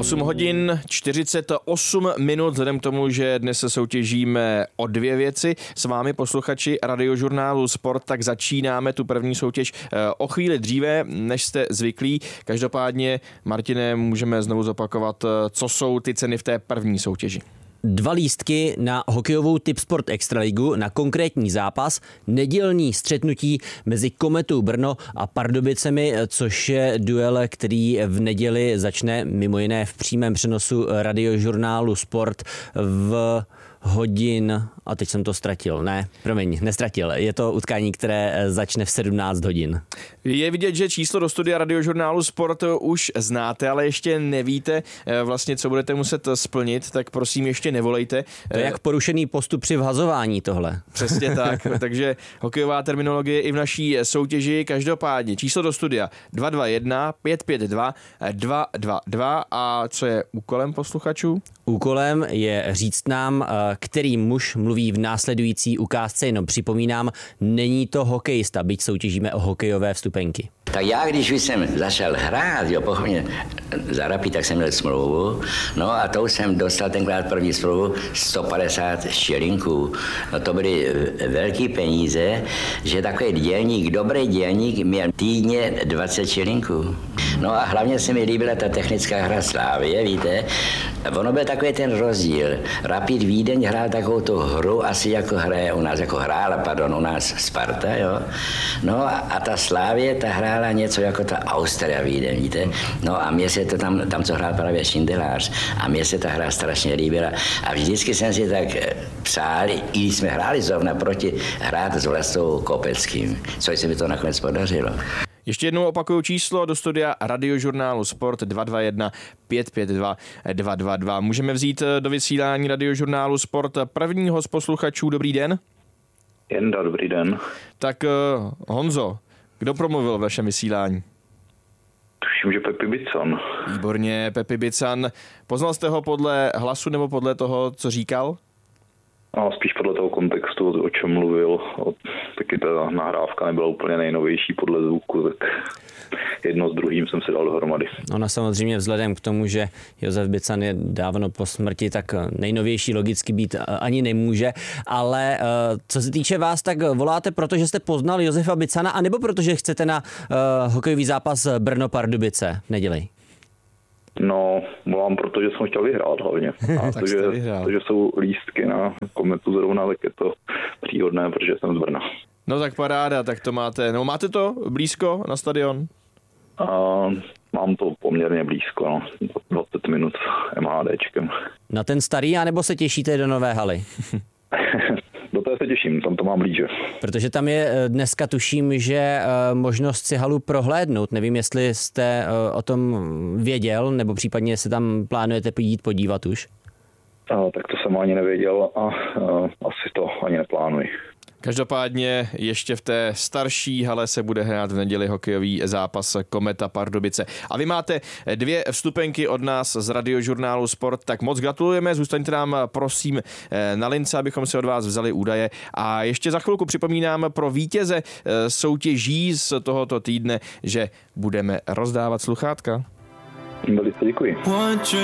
8 hodin 48 minut, vzhledem k tomu, že dnes se soutěžíme o dvě věci. S vámi posluchači Radiožurnálu Sport, tak začínáme tu první soutěž o chvíli dříve, než jste zvyklí. Každopádně, Martine, můžeme znovu zopakovat, co jsou ty ceny v té první soutěži. 2 lístky na hokejovou Tipsport Extraligu na konkrétní zápas, nedělní střetnutí mezi Kometou Brno a Pardubicemi, což je duel, který v neděli začne mimo jiné v přímém přenosu Radiožurnálu Sport v hodin, a teď jsem to ztratil. Nestratil. Je to utkání, které začne v 17 hodin. Je vidět, že číslo do studia Radiožurnálu Sport už znáte, ale ještě nevíte vlastně, co budete muset splnit, tak prosím ještě nevolejte. To je jak porušený postup při vhazování tohle. Přesně tak, takže hokejová terminologie i v naší soutěži. Každopádně číslo do studia 221 552 222 a co je úkolem posluchačů? Úkolem je říct nám, který muž mluví v následující ukázce, jenom připomínám, není to hokejista, byť soutěžíme o hokejové vstupenky. Tak já, když jsem začal hrát, pochopně za Rapid, tak jsem měl smlouvu, no a to jsem dostal tenkrát první smlouvu 150 šilinků. No to byly velké peníze, že takový dělník, dobrý dělník měl týdně 20 šilinků. No a hlavně se mi líbila ta technická hra Slávie, víte, ono byl takový ten rozdíl. Rapid Vídeň hrál takovou tu hru, asi jako hraje u nás, u nás Sparta, jo. No a ta Slávie, ta hrála něco jako ta Austria Vídeň, víte. No a mně se to tam co hrál právě Šindelář, a mně se ta hra strašně líbila. A vždycky jsem si tak přál, i když jsme hráli zrovna proti, hrát s Vlastou Kopeckým, což se mi to nakonec podařilo. Ještě jednou opakuju číslo do studia Radiožurnálu Sport 221 552 222. Můžeme vzít do vysílání Radiožurnálu Sport prvního z posluchačů. Dobrý den. Jenda, dobrý den. Tak Honzo, kdo promluvil v našem vysílání? Tuším, že Pepi Bican. Výborně, Pepi Bican. Poznal jste ho podle hlasu nebo podle toho, co říkal? No, spíš podle toho kontextu, o čem mluvil. Taky ta nahrávka nebyla úplně nejnovější podle zvuku, tak jedno s druhým jsem si dal dohromady. Ona samozřejmě vzhledem k tomu, že Josef Bican je dávno po smrti, tak nejnovější logicky být ani nemůže. Ale co se týče vás, tak voláte proto, že jste poznal Josefa Bicana, anebo protože chcete na hokejový zápas Brno-Pardubice v neděli? No, volám, protože jsem chtěl vyhrát hlavně. A takže jsou lístky na Kometu zrovna, tak je to příhodné, protože jsem z Brna. No tak paráda, tak to máte. No máte to blízko na stadion? Mám to poměrně blízko, no, 20 minut MHDčkem. Na ten starý, anebo se těšíte do nové haly? Do té se těším, tam to mám blíže. Protože tam je dneska, tuším, že možnost si halu prohlédnout. Nevím, jestli jste o tom věděl, nebo případně se tam plánujete jít podívat už. Tak to jsem ani nevěděl a asi to ani neplánuji. Každopádně ještě v té starší hale se bude hrát v neděli hokejový zápas Kometa Pardubice. A vy máte 2 vstupenky od nás z Radiožurnálu Sport, tak moc gratulujeme, zůstaňte nám prosím na lince, abychom si od vás vzali údaje. A ještě za chvilku připomínám pro vítěze soutěží z tohoto týdne, že budeme rozdávat sluchátka. Velice děkuji.